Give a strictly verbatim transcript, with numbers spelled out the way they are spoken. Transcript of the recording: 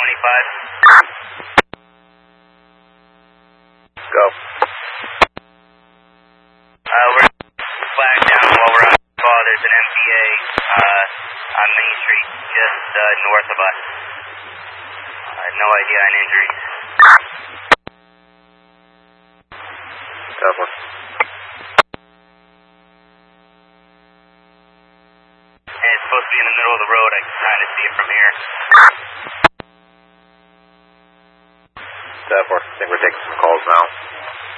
twenty-five. Go. Uh, we're flag down while we're on call. There's an M P A uh, on Main Street, just uh, north of us. I have no idea on injuries. Cover. And it's supposed to be in the middle of the road. I can kind of see it from here. Cover. I think we're taking some calls now.